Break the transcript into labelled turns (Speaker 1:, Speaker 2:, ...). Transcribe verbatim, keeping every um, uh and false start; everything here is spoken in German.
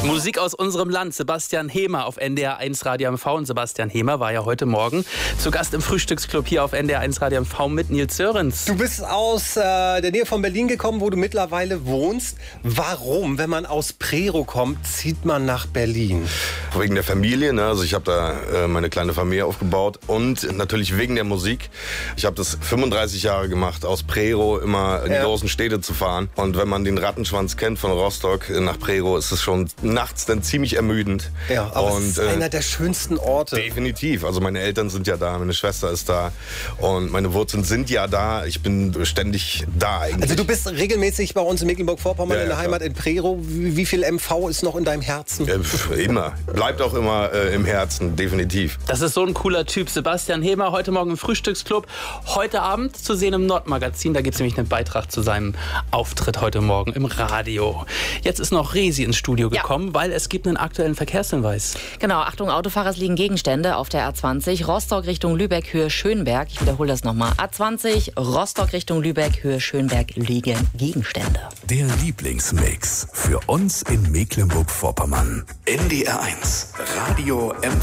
Speaker 1: Musik aus unserem Land. Sebastian Hemer auf N D R eins Radio M V. Und Sebastian Hemer war ja heute Morgen zu Gast im Frühstücksclub hier auf N D R eins Radio M V mit Nils Sörensen.
Speaker 2: Du bist aus äh, der Nähe von Berlin gekommen, wo du mittlerweile wohnst. Warum, wenn man aus Prerow kommt, zieht man nach Berlin?
Speaker 3: Wegen der Familie, ne? Also ich habe da äh, meine kleine Familie aufgebaut und natürlich wegen der Musik. Ich habe das fünfunddreißig Jahre gemacht, aus Prerow immer in die
Speaker 2: Ja.
Speaker 3: großen Städte zu fahren. Und wenn man den Rattenschwanz kennt von Rostock nach Prerow, ist es schon nachts dann ziemlich ermüdend.
Speaker 2: Ja, aber
Speaker 3: und,
Speaker 2: es ist
Speaker 3: äh,
Speaker 2: einer der schönsten Orte.
Speaker 3: Definitiv. Also meine Eltern sind ja da, meine Schwester ist da und meine Wurzeln sind ja da. Ich bin ständig da eigentlich.
Speaker 2: Also du bist regelmäßig bei uns in Mecklenburg-Vorpommern
Speaker 3: Ja,
Speaker 2: in der
Speaker 3: ja,
Speaker 2: Heimat in Prerow. Wie, wie viel M V ist noch in deinem Herzen?
Speaker 3: Ja, pf, immer. Bleibt auch immer äh, im Herzen, definitiv.
Speaker 1: Das ist so ein cooler Typ. Sebastian Hemer heute Morgen im Frühstücksclub. Heute Abend zu sehen im Nordmagazin. Da gibt es nämlich einen Beitrag zu seinem Auftritt heute Morgen im Radio. Jetzt ist noch Resi ins Studio gekommen, ja. weil es gibt einen aktuellen Verkehrshinweis.
Speaker 4: Genau, Achtung, Autofahrer, es liegen Gegenstände auf der A zwanzig, Rostock Richtung Lübeck, Höhe Schönberg. Ich wiederhole das nochmal. A zwanzig, Rostock Richtung Lübeck, Höhe Schönberg, liegen Gegenstände.
Speaker 5: Der Lieblingsmix für uns in Mecklenburg-Vorpommern. N D R eins, Radio M V.